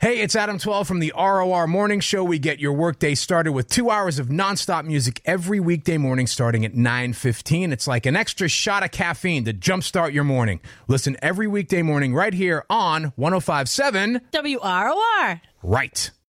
Hey, it's Adam 12 from the ROR Morning Show. We get your workday started with 2 hours of nonstop music every weekday morning starting at 9:15. It's like an extra shot of caffeine to jumpstart your morning. Listen every weekday morning right here on 105.7 WROR. Right.